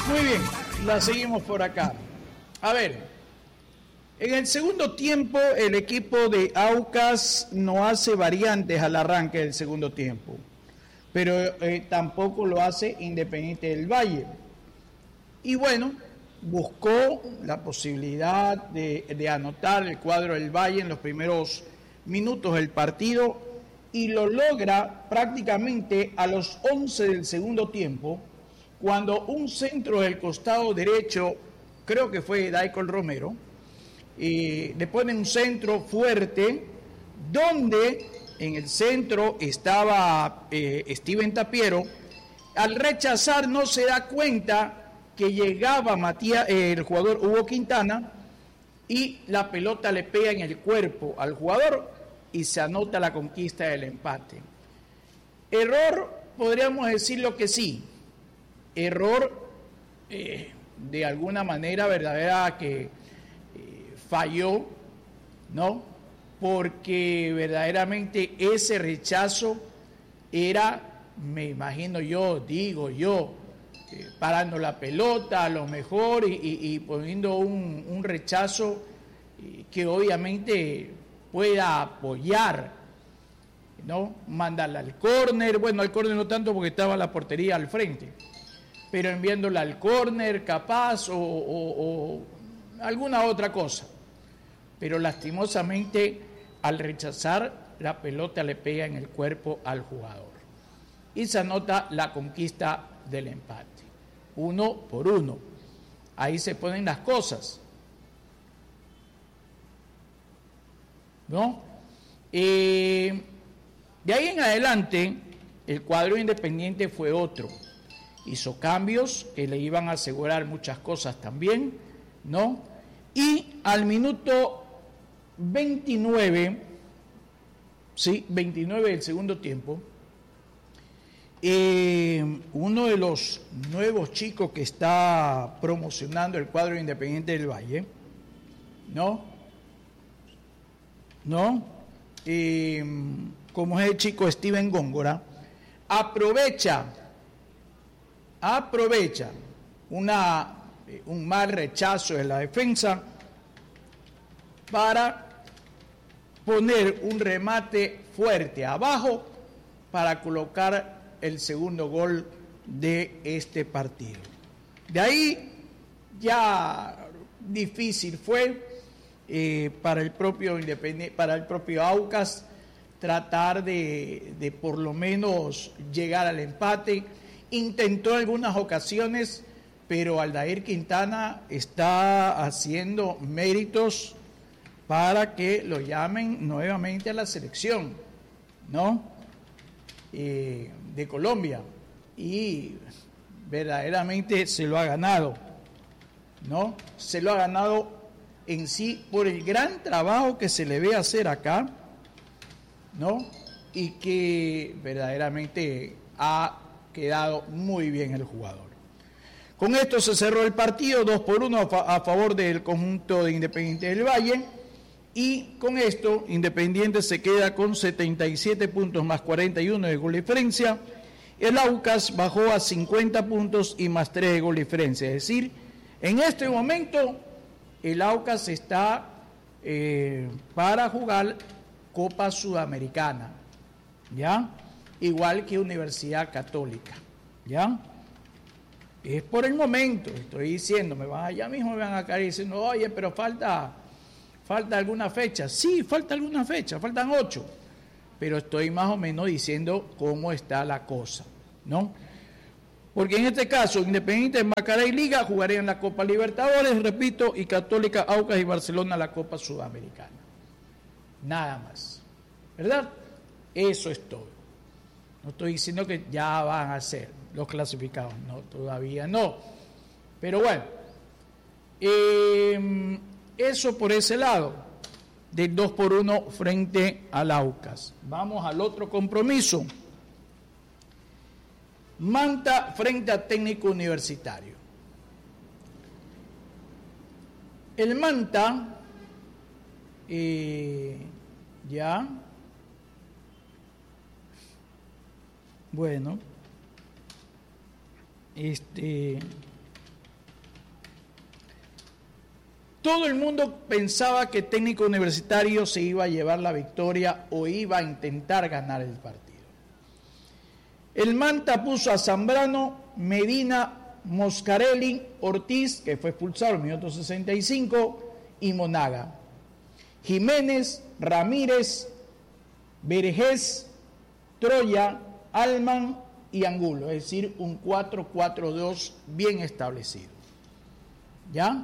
Muy bien, la seguimos por acá. A ver, en el segundo tiempo el equipo de Aucas no hace variantes al arranque del segundo tiempo, pero tampoco lo hace Independiente del Valle. Y bueno, buscó la posibilidad de anotar el cuadro del Valle en los primeros minutos del partido y lo logra prácticamente a los 11 del segundo tiempo, cuando un centro del costado derecho, creo que fue Daicol Romero, le pone un centro fuerte, donde en el centro estaba Steven Tapiero. Al rechazar no se da cuenta que llegaba el jugador Hugo Quintana y la pelota le pega en el cuerpo al jugador y se anota la conquista del empate. Error, podríamos decirlo que sí. Error, de alguna manera verdadera que falló, ¿no? Porque verdaderamente ese rechazo era, me imagino yo, digo yo, parando la pelota a lo mejor y poniendo un rechazo que obviamente pueda apoyar, ¿no? Mandarla al córner, bueno, al córner no tanto porque estaba la portería al frente, pero enviándola al córner capaz o alguna otra cosa. Pero lastimosamente al rechazar la pelota le pega en el cuerpo al jugador y se anota la conquista del empate, 1-1. Ahí se ponen las cosas, ¿no? De ahí en adelante el cuadro Independiente fue otro, hizo cambios que le iban a asegurar muchas cosas también, ¿no? Y al minuto 29, sí, 29 del segundo tiempo, uno de los nuevos chicos que está promocionando el cuadro Independiente del Valle, ¿no? Como es el chico Steven Góngora, aprovecha un mal rechazo de la defensa para poner un remate fuerte abajo para colocar el segundo gol de este partido. De ahí ya difícil fue para el propio Independiente, para el propio Aucas tratar de por lo menos llegar al empate. Intentó en algunas ocasiones, pero Aldair Quintana está haciendo méritos para que lo llamen nuevamente a la selección, ¿no? De Colombia, y verdaderamente se lo ha ganado, ¿no? Se lo ha ganado en sí por el gran trabajo que se le ve hacer acá, ¿no? Y que verdaderamente ha quedado muy bien el jugador. Con esto se cerró el partido, 2-1 a favor del conjunto de Independiente del Valle, y con esto Independiente se queda con 77 puntos más 41 de gol diferencia. El Aucas bajó a 50 puntos y más 3 de gol diferencia. Es decir, en este momento el Aucas está para jugar Copa Sudamericana, ¿ya? Igual que Universidad Católica, ¿ya? Es por el momento, estoy diciendo, ya mismo me van a caer diciendo, oye, pero falta alguna fecha. Sí, falta alguna fecha, faltan 8, pero estoy más o menos diciendo cómo está la cosa, ¿no? Porque en este caso, Independiente, Macará y Liga jugarían la Copa Libertadores, repito, y Católica, Aucas y Barcelona la Copa Sudamericana. Nada más, ¿verdad? Eso es todo. No estoy diciendo que ya van a ser los clasificados, no, todavía no. Pero bueno, eso por ese lado, del 2-1 frente al Aucas. Vamos al otro compromiso. Manta frente a Técnico Universitario. El Manta, ya, bueno, Todo el mundo pensaba que Técnico Universitario se iba a llevar la victoria o iba a intentar ganar el partido. El Manta puso a Zambrano, Medina, Moscarelli, Ortiz, que fue expulsado en el minuto 65, y Monaga. Jiménez, Ramírez, Vergés, Troya, Alman y Angulo, es decir, un 4-4-2 bien establecido. ¿Ya?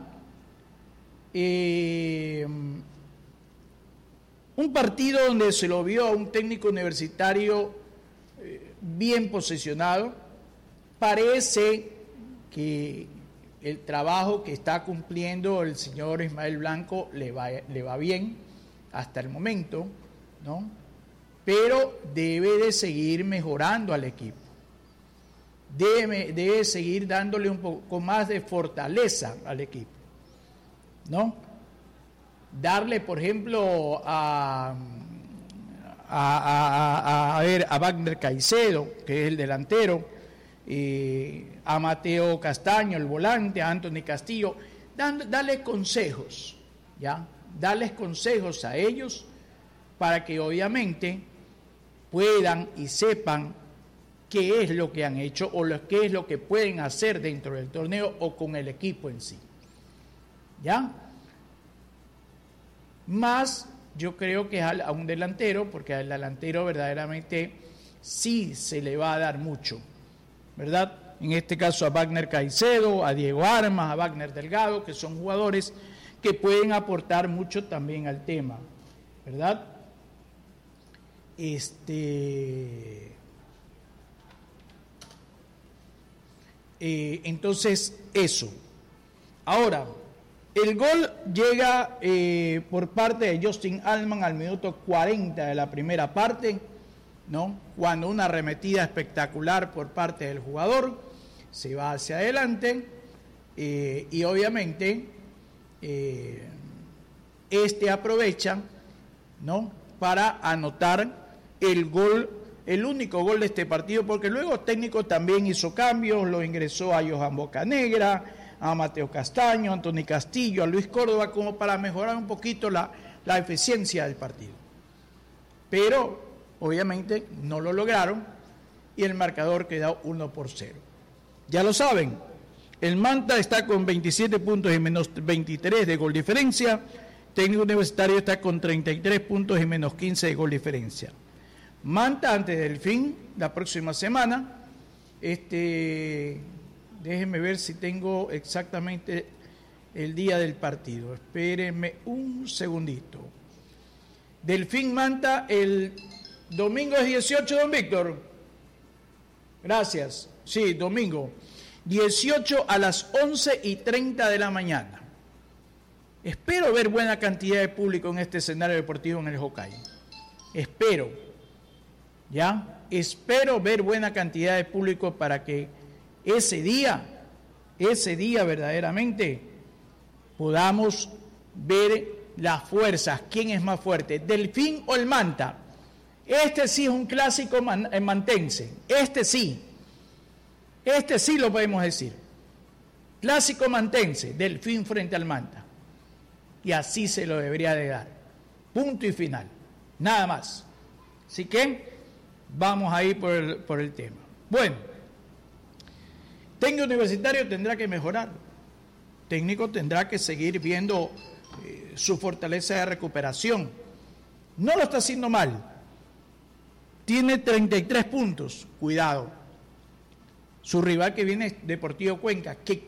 Un partido donde se lo vio a un Técnico Universitario bien posicionado. Parece que el trabajo que está cumpliendo el señor Ismael Blanco le va bien hasta el momento, ¿no? Pero debe de seguir mejorando al equipo. Debe seguir dándole un poco más de fortaleza al equipo, ¿no? Darle, por ejemplo, a Wagner Caicedo, que es el delantero, a Mateo Castaño, el volante, a Anthony Castillo, darles consejos, ¿ya? Darles consejos a ellos para que obviamente puedan y sepan qué es lo que han hecho o qué es lo que pueden hacer dentro del torneo o con el equipo en sí. ¿Ya? Más yo creo que a un delantero, porque al delantero verdaderamente sí se le va a dar mucho, ¿verdad? En este caso a Wagner Caicedo, a Diego Armas, a Wagner Delgado, que son jugadores que pueden aportar mucho también al tema, ¿verdad? Entonces, eso. Ahora, el gol llega por parte de Justin Alman al minuto 40 de la primera parte, ¿no? Cuando una arremetida espectacular por parte del jugador se va hacia adelante y obviamente aprovecha, ¿no? Para anotar el gol, el único gol de este partido, porque luego el técnico también hizo cambios, lo ingresó a Johan Bocanegra, a Mateo Castaño, a Anthony Castillo, a Luis Córdoba, como para mejorar un poquito la eficiencia del partido. Pero obviamente no lo lograron y el marcador quedó 1-0. Ya lo saben, el Manta está con 27 puntos y menos 23 de gol diferencia. Técnico Universitario está con 33 puntos y menos 15 de gol diferencia. Manta antes del fin, la próxima semana, déjenme ver si tengo exactamente el día del partido. Espérenme un segundito. Delfín Manta, el domingo es 18, don Víctor. Gracias. Sí, domingo. 18 a las 11:30 de la mañana. Espero ver buena cantidad de público en este escenario deportivo en el Hokkaido. Espero, ¿ya? Espero ver buena cantidad de público para que ese día verdaderamente podamos ver las fuerzas, quién es más fuerte, Delfín o el Manta. Este sí es un clásico mantense, este sí lo podemos decir. Clásico mantense, Delfín frente al Manta. Y así se lo debería de dar. Punto y final. Nada más. Así que vamos a ir por el tema. Bueno, técnico universitario tendrá que mejorar. Técnico tendrá que seguir viendo su fortaleza de recuperación. No lo está haciendo mal. Tiene 33 puntos. Cuidado. Su rival que viene es Deportivo Cuenca, que